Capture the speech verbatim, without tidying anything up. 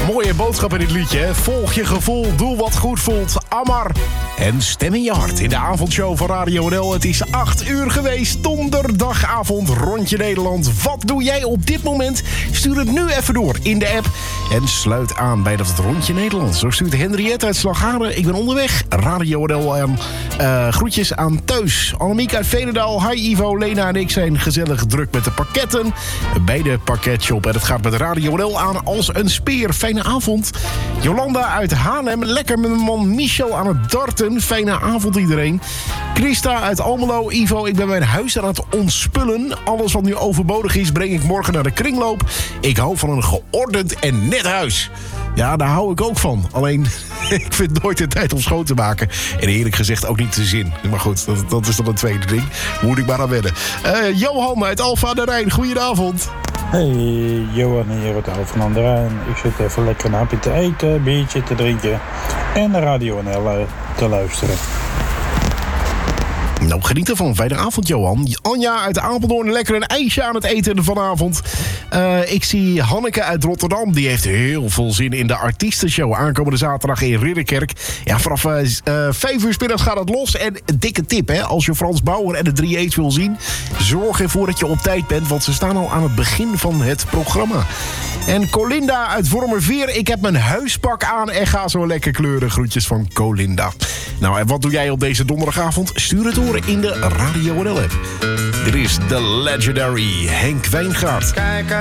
Mooie boodschap in dit liedje, hè? Volg je gevoel, doe wat goed voelt. Amar. En stem in je hart in de avondshow van Radio N L. Het is acht uur geweest, donderdagavond, Rondje Nederland. Wat doe jij op dit moment? Stuur het nu even door in de app. En sluit aan bij dat Rondje Nederland. Zo stuurt Henriette uit Slagharen. Ik ben onderweg. Radio N L aan. Uh, groetjes aan thuis. Annemiek uit Veenendaal. Hi Ivo, Lena en ik zijn gezellig druk met de pakketten. Bij de pakketshop. En het gaat met Radio N L aan als een speer. Fijne avond. Jolanda uit Haarlem. Lekker met mijn man Michel aan het darten. Fijne avond iedereen. Christa uit Almelo. Ivo, ik ben mijn huis aan het ontspullen. Alles wat nu overbodig is, breng ik morgen naar de kringloop. Ik hou van een geordend en net huis. Ja, daar hou ik ook van. Alleen, ik vind nooit de tijd om schoon te maken. En eerlijk gezegd ook niet de zin. Maar goed, dat, dat is dan een tweede ding. Moet ik maar aan wennen. Uh, Johan uit Alphen aan de Rijn. Goedenavond. Hey, Johan hier uit Alphen aan de Rijn. Ik zit even lekker een hapje te eten, een biertje te drinken en de Radio N L te luisteren. Nou, geniet ervan. Fijne avond, Johan. Anja uit Apeldoorn, lekker een ijsje aan het eten vanavond. Uh, ik zie Hanneke uit Rotterdam. Die heeft heel veel zin in de artiestenshow. Aankomende zaterdag in Ridderkerk. Ja, vanaf uh, uh, vijf uur 's middags gaat het los. En een dikke tip, hè. Als je Frans Bauer en de drie A's wil zien, zorg ervoor dat je op tijd bent. Want ze staan al aan het begin van het programma. En Colinda uit Wormerveer. Ik heb mijn huispak aan en ga zo lekker kleuren. Groetjes van Colinda. Nou, en wat doe jij op deze donderdagavond? Stuur het door in de Radio N L app. Dit is de legendary Henk Wijngaard.